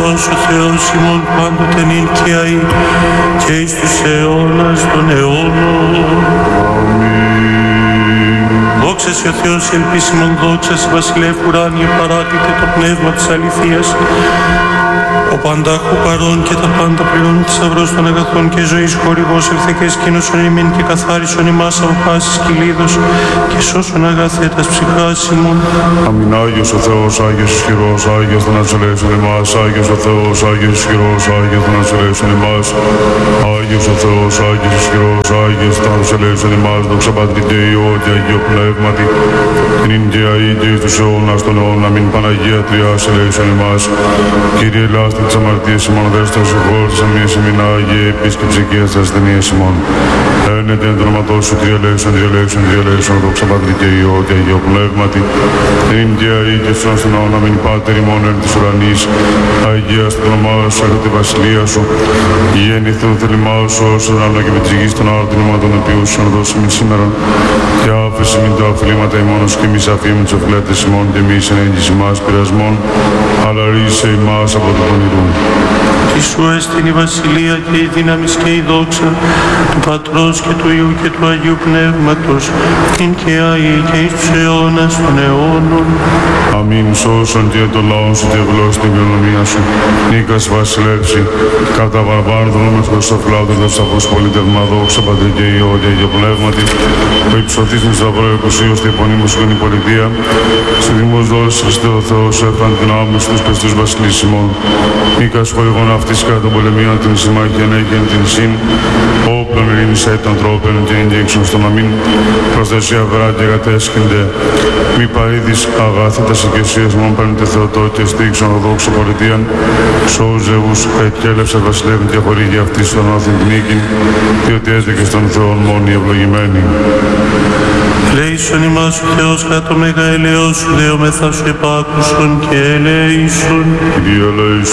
Χριστός ο Θεός ημών πάντοτε νυν και αεί και εις τους αιώνας των αιώνων. Δόξα σε ο Θεός η ελπίσιμον, δόξα σε βασιλεύ ουράνιε παράκλητε το πνεύμα της αληθείας, ο παντάχου παρών και τα πάντα πληρών θησαυρός των αγαθών και ζωής χορηγός ήλθε και σκήνωσον ημίν και καθάρισον ημάς από πάσης κυλίδος και σώσον αγαθέτας ψυχάς ημών. Αμήν. Άγιος ο Θεός, Άγιος ισχυρός, Άγιος των ασελέσεων εμάς, Άγιος ο Θεός, Άγιος ισχυρός, Άγιος των ασελέσεων εμάς, Άγιος ο Θεός, Άγιος ισχυρός, Άγιος των ασελέσεων εμάς, δόξα Πατρί και Υιό και Αγίο Πνεύματι, νυν και αεί και εις τους αιώνας των αιώνων. Αμήν. Παναγία Τριά ασελέσεων εμάς, Κύριε ελάστη της αμαρτίας ημών, δέστος συγχώρησαν μίας ημίν, Άγιε επίσκεψη και της ασθενείας ημών. Ένετε εν το όνοματό σου, Τρία λέξον, δόξα Πατρί και Υιό και Αγίο Πνεύματι, νυν και αεί και στους αιώνας των αιώνων. Αμήν. Πάτερ ημών εν της ουρανής, αγίας το όνομά σου, έρχεται η βασιλεία σου, γέννηθε το θέλημά σου, όσο ουρανό και με της γης των άρτων ονόματων οποίους σου να δώσει μην σήμερα, και άφεση μην τα οφειλήματα ημώνος και εμείς αφήμεν τους οφειλέτες ημών και εμείς εν έγγυς ημάς πειρασμών, αλλά ρίσε ημάς από το πονηρού. Τη σου έστειν η βασιλεία και η δύναμις και η δόξα του Πατρός και του Υιού και του Αγίου Πνεύματος, ειν και αεί και εις τους αιώνας των αιώνων. Αμήν. Σώσον και το λαό σου και ευλώσει την κληρονομία σου. Νίκας βασιλεύσει, κατά βαρβάρων των όμεθος στο φλάουτο και στο αφούς πολίτευμα, δόξα Πατρί και Υιό και Αγίο Πνεύματι, που υψωθείς με σταυρό εκουσίως την επωνύμου σου και η πολιτεία, στη δημός δόση Χριστέ ο Θεός, έφραν την άμεση τους πεστούς βασιλείς ημών. Νίκας χορηγών αυτής κατά των πολεμίων την συμμάχιαν έγεν την συν, όπλων ειρήνης των τρόπων και εγγύξεων στον αμήν, προστασία βρά και κατέσχυνται, μη παρήδης αγάθητας οικεσίας μόν παίρνετε Θεοτό και στήξον οδόξο πολιτείαν, σώζευους εκέλευσαν βασιλεύουν και χορήγη αυτής στον όθην την νίκην, διότι έτεκε στον Θεόν μόνοι ευλογημένοι. Ελέησον ημάς ο Θεός κατά το μέγα ελαιός σου, δεόμεθα σου επάκουσον και ελέησον.